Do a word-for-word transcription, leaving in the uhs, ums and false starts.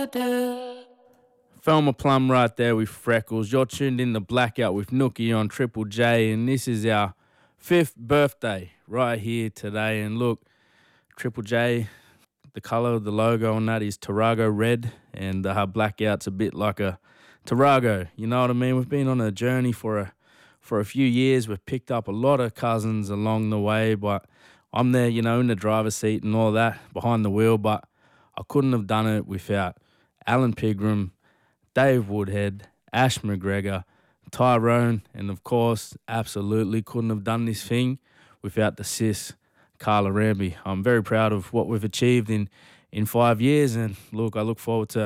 Thelma Plum right there with Freckles. You're tuned in to Blackout with Nookie on Triple J, and this is our fifth birthday right here today. And look, Triple J, the colour of the logo on that is Tarago red, and uh, Blackout's a bit like a Tarago. You know what I mean? We've been on a journey for a for a few years. We've picked up a lot of cousins along the way, but I'm there, you know, in the driver's seat and all that, behind the wheel, but I couldn't have done it without Alan Pigram, Dave Woodhead, Ash McGregor, Tyrone, and of course, absolutely couldn't have done this thing without the sis, Carla Ramby. I'm very proud of what we've achieved in, in five years, and look, I look forward to